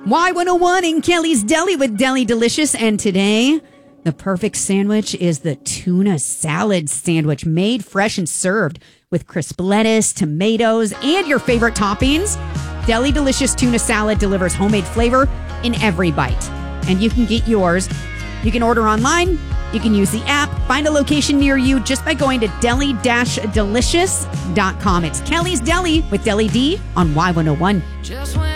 Y101 in Kelly's Deli with Deli Delicious. And today, the perfect sandwich is the tuna salad sandwich, made fresh and served with crisp lettuce, tomatoes, and your favorite toppings. Deli Delicious tuna salad delivers homemade flavor in every bite. And you can get yours. You can order online. You can use the app. Find a location near you just by going to deli-delicious.com. It's Kelly's Deli with Deli D on Y101.